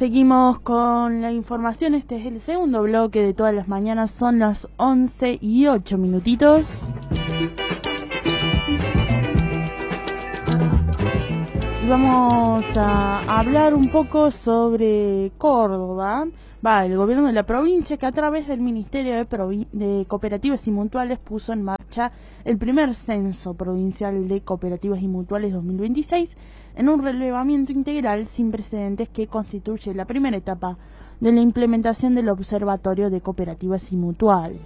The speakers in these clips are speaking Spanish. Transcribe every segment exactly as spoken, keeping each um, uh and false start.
seguimos con la información. Este es el segundo bloque de todas las mañanas. Son las once y ocho minutitos. Y vamos a hablar un poco sobre Córdoba. Va, el gobierno de la provincia, que a través del Ministerio de, Provi de Cooperativas y Mutuales puso en marcha el primer censo provincial de cooperativas y mutuales dos mil veintiséis, en un relevamiento integral sin precedentes que constituye la primera etapa de la implementación del Observatorio de Cooperativas y Mutuales.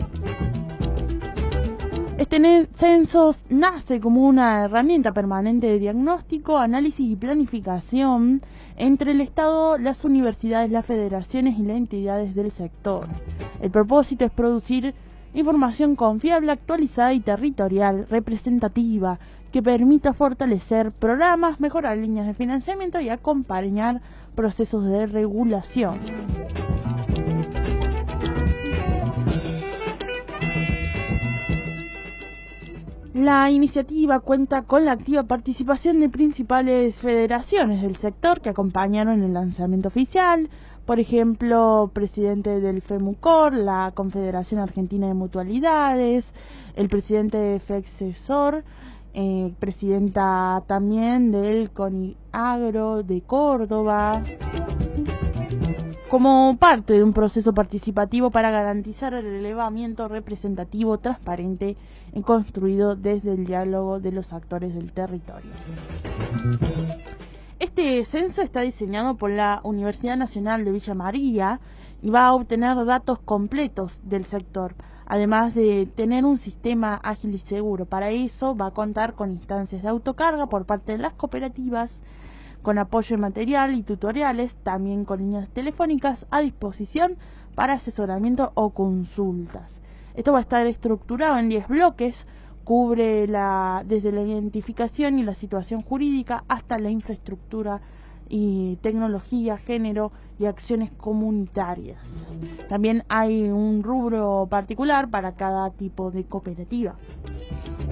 Este censo nace como una herramienta permanente de diagnóstico, análisis y planificación entre el Estado, las universidades, las federaciones y las entidades del sector. El propósito es producir información confiable, actualizada y territorial, representativa, que permita fortalecer programas, mejorar líneas de financiamiento y acompañar procesos de regulación. La iniciativa cuenta con la activa participación de principales federaciones del sector que acompañaron el lanzamiento oficial, por ejemplo, presidente del FEMUCOR, la Confederación Argentina de Mutualidades, el presidente de FEXESOR, eh, presidenta también del CONIAGRO de Córdoba, como parte de un proceso participativo para garantizar el relevamiento representativo, transparente y construido desde el diálogo de los actores del territorio. Este censo está diseñado por la Universidad Nacional de Villa María y va a obtener datos completos del sector, además de tener un sistema ágil y seguro. Para eso va a contar con instancias de autocarga por parte de las cooperativas, con apoyo material y tutoriales, también con líneas telefónicas a disposición para asesoramiento o consultas. Esto va a estar estructurado en diez bloques, cubre la, desde la identificación y la situación jurídica hasta la infraestructura y tecnología, género y acciones comunitarias. También hay un rubro particular para cada tipo de cooperativa.